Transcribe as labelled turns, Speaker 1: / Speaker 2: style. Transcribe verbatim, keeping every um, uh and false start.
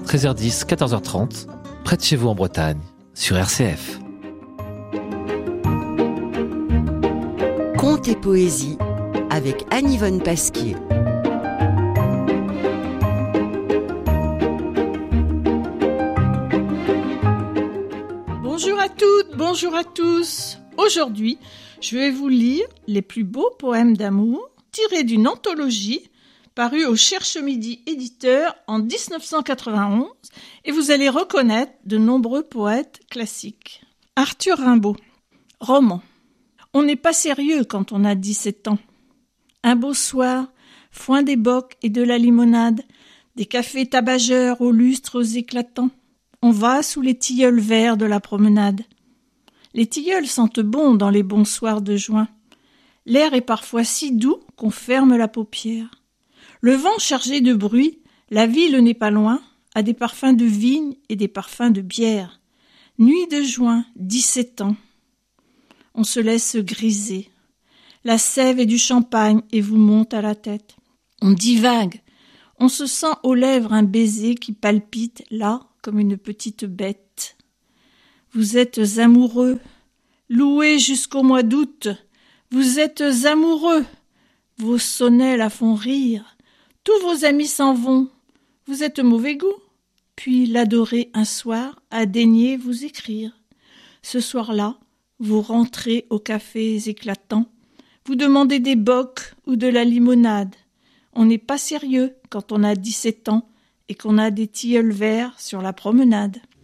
Speaker 1: treize heures dix, quatorze heures trente, près de chez vous en Bretagne, sur R C F.
Speaker 2: Contes et poésie avec Anne-Yvonne Pasquier.
Speaker 3: Bonjour à toutes, bonjour à tous. Aujourd'hui, je vais vous lire les plus beaux poèmes d'amour tirés d'une anthologie parue au Cherche-Midi éditeur en dix-neuf cent quatre-vingt-onze et vous allez reconnaître de nombreux poètes classiques. Arthur Rimbaud. Roman. On n'est pas sérieux quand on a dix-sept ans. Un beau soir, foin des bocs et de la limonade, des cafés tabageurs aux lustres éclatants. On va sous les tilleuls verts de la promenade. Les tilleuls sentent bon dans les bons soirs de juin. L'air est parfois si doux qu'on ferme la paupière. Le vent chargé de bruit, la ville n'est pas loin, a des parfums de vigne et des parfums de bière. Nuit de juin, dix-sept ans. On se laisse griser. La sève et du champagne et vous monte à la tête. On divague. On se sent aux lèvres un baiser qui palpite là comme une petite bête. Vous êtes amoureux, loués jusqu'au mois d'août. Vous êtes amoureux. Vos sonnets la font rire. Tous vos amis s'en vont. Vous êtes mauvais goût. Puis l'adoré un soir a daigné vous écrire. Ce soir-là, vous rentrez aux cafés éclatants. Vous demandez des bocs ou de la limonade. On n'est pas sérieux quand on a dix-sept ans et qu'on a des tilleuls verts sur la promenade.